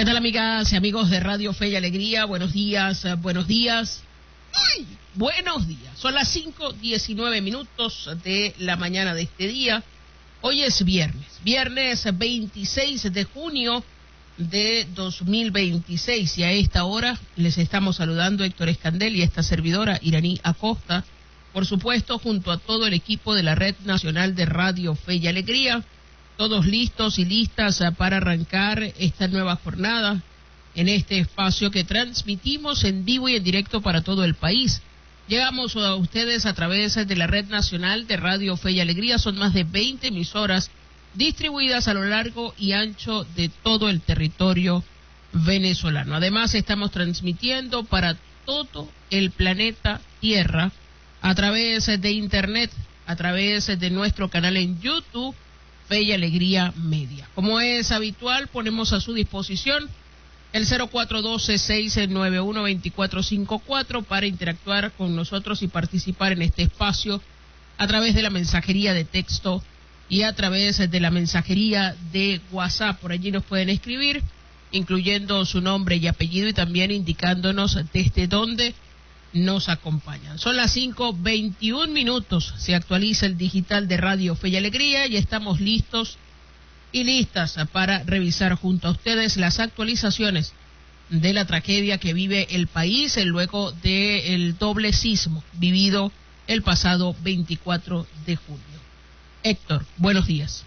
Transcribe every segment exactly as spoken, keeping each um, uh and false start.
¿Qué tal, amigas y amigos de Radio Fe y Alegría? Buenos días, buenos días. ¡Ay! Buenos días. Son las cinco diecinueve minutos de la mañana de este día. Hoy es viernes, viernes veintiséis de junio de dos mil veintiséis. Y a esta hora les estamos saludando Héctor Escandel y esta servidora Iraní Acosta. Por supuesto, junto a todo el equipo de la Red Nacional de Radio Fe y Alegría. Todos listos y listas para arrancar esta nueva jornada en este espacio que transmitimos en vivo y en directo para todo el país. Llegamos a ustedes a través de la Red Nacional de Radio Fe y Alegría. Son más de veinte emisoras distribuidas a lo largo y ancho de todo el territorio venezolano. Además, estamos transmitiendo para todo el planeta Tierra a través de Internet, a través de nuestro canal en YouTube, Fe y Alegría Media. Como es habitual, ponemos a su disposición el cero cuatro uno dos, seis nueve uno, dos cuatro cinco cuatro para interactuar con nosotros y participar en este espacio a través de la mensajería de texto y a través de la mensajería de WhatsApp. Por allí nos pueden escribir, incluyendo su nombre y apellido y también indicándonos desde dónde nos acompañan. Son las cinco veintiún minutos, se actualiza el digital de Radio Fe y Alegría y estamos listos y listas para revisar junto a ustedes las actualizaciones de la tragedia que vive el país luego del doble sismo vivido el pasado veinticuatro de junio. Héctor, buenos días.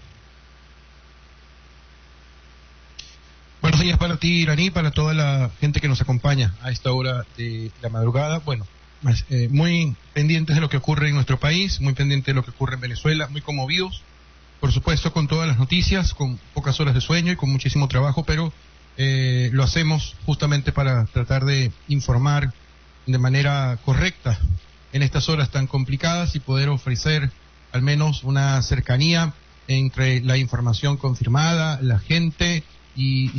Buenos días para ti, Iraní, para toda la gente que nos acompaña a esta hora de la madrugada. Bueno, eh, muy pendientes de lo que ocurre en nuestro país, muy pendientes de lo que ocurre en Venezuela, muy conmovidos, por supuesto, con todas las noticias, con pocas horas de sueño y con muchísimo trabajo, pero eh, lo hacemos justamente para tratar de informar de manera correcta en estas horas tan complicadas y poder ofrecer al menos una cercanía entre la información confirmada, la gente y